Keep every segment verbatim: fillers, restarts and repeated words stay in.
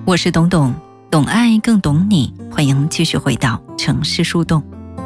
我是董董，懂爱更懂你，欢迎继续回到城市树洞。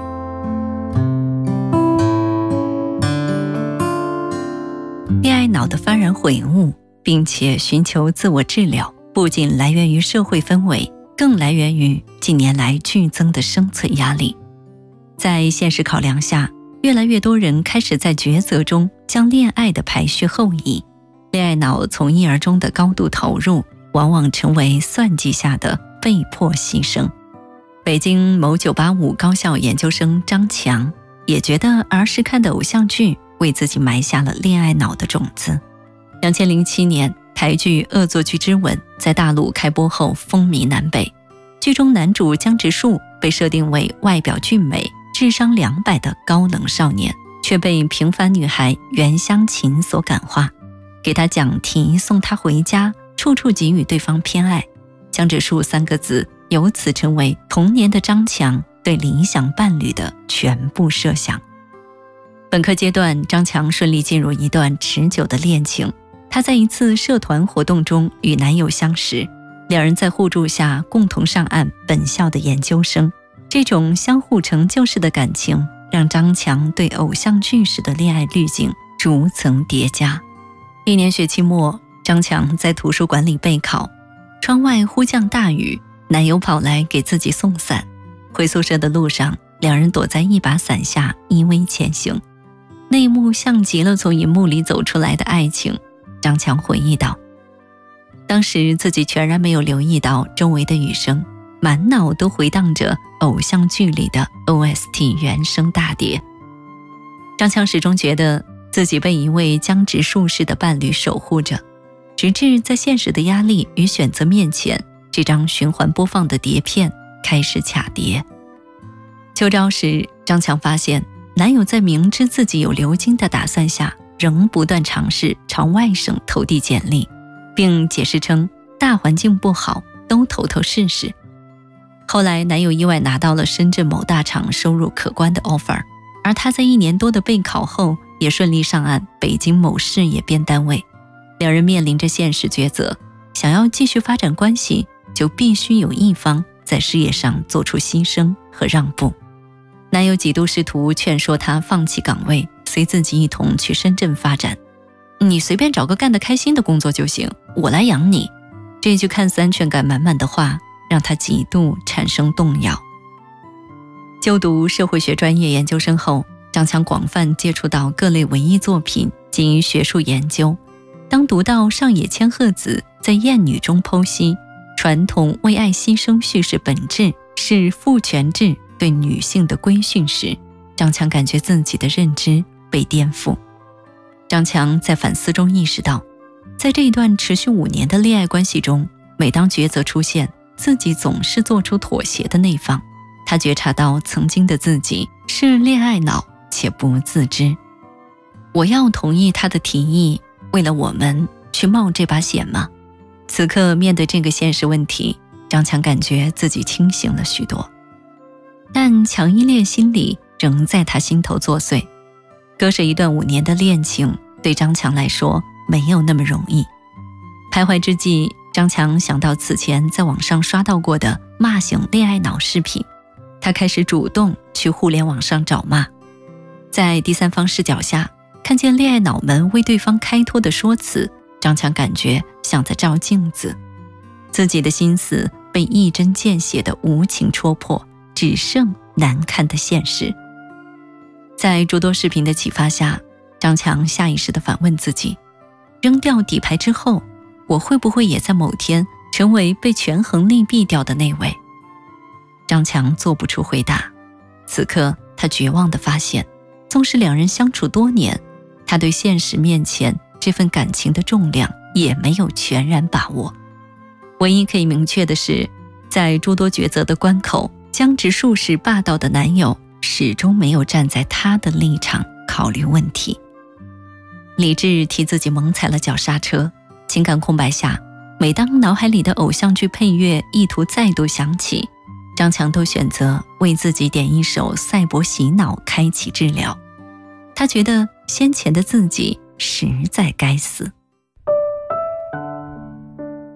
恋爱脑的幡然悔悟，并且寻求自我治疗，不仅来源于社会氛围，更来源于近年来剧增的生存压力。在现实考量下，越来越多人开始在抉择中将恋爱的排序后移，恋爱脑从一而终的高度投入，往往成为算计下的被迫牺牲。北京某九八五高校研究生张强也觉得儿时看的偶像剧为自己埋下了恋爱脑的种子。二零零七年，台剧《恶作剧之吻》在大陆开播后风靡南北，剧中男主江直树被设定为外表俊美、智商两百的高冷少年，却被平凡女孩袁湘琴所感化，给他讲题，送他回家，处处给予对方偏爱。江直树三个字由此成为童年的张强对理想伴侣的全部设想。本科阶段，张强顺利进入一段持久的恋情。她在一次社团活动中与男友相识，两人在互助下共同上岸本校的研究生。这种相互成就式的感情，让张强对偶像剧时的恋爱滤镜逐层叠加。一年学期末，张强在图书馆里备考，窗外忽降大雨，男友跑来给自己送伞。回宿舍的路上，两人躲在一把伞下依偎前行。那一幕像极了从银幕里走出来的爱情。张强回忆道，当时自己全然没有留意到周围的雨声，满脑都回荡着偶像剧里的 O S T 原声大碟。张强始终觉得自己被一位江直树式的伴侣守护着，直至在现实的压力与选择面前，这张循环播放的碟片开始卡碟。秋招时，张强发现男友在明知自己有留京的打算下，仍不断尝试朝外省投递简历，并解释称大环境不好，都投投试试。后来男友意外拿到了深圳某大厂收入可观的 offer， 而他在一年多的备考后也顺利上岸北京某事业编单位。两人面临着现实抉择，想要继续发展关系，就必须有一方在事业上做出牺牲和让步。男友几度试图劝说她放弃岗位，随自己一同去深圳发展。你随便找个干得开心的工作就行，我来养你。这句看似安全感满满的话，让她几度产生动摇。就读社会学专业研究生后，张强广泛接触到各类文艺作品及学术研究。当读到上野千鹤子在《艳女》中剖析传统为爱牺牲叙事本质是父权制对女性的规训时，张强感觉自己的认知被颠覆。张强在反思中意识到，在这一段持续五年的恋爱关系中，每当抉择出现，自己总是做出妥协的那方。他觉察到曾经的自己是恋爱脑且不自知。我要同意他的提议，为了我们去冒这把险吗？此刻面对这个现实问题，张强感觉自己清醒了许多。但强依恋心理仍在他心头作祟。割舍一段五年的恋情，对张强来说没有那么容易。徘徊之际，张强想到此前在网上刷到过的骂醒恋爱脑视频，他开始主动去互联网上找骂。在第三方视角下，看见恋爱脑们为对方开脱的说辞，张强感觉像在照镜子，自己的心思被一针见血的无情戳破，只剩难看的现实。在诸多视频的启发下，张强下意识地反问自己，扔掉底牌之后，我会不会也在某天成为被权衡利弊掉的那位？张强做不出回答。此刻他绝望地发现，纵使两人相处多年，他对现实面前这份感情的重量也没有全然把握。唯一可以明确的是，在诸多抉择的关口，江直树式霸道的男友始终没有站在他的立场考虑问题。理智替自己猛踩了脚刹车，情感空白下，每当脑海里的偶像剧配乐意图再度响起，张强都选择为自己点一首赛博洗脑开启治疗。他觉得先前的自己实在该死。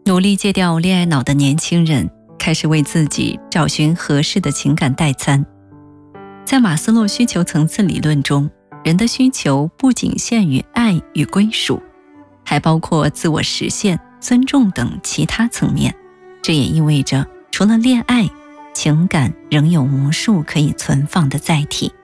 努力戒掉恋爱脑的年轻人开始为自己找寻合适的情感代餐。在马斯洛需求层次理论中，人的需求不仅限于爱与归属，还包括自我实现、尊重等其他层面。这也意味着，除了恋爱，情感仍有无数可以存放的载体。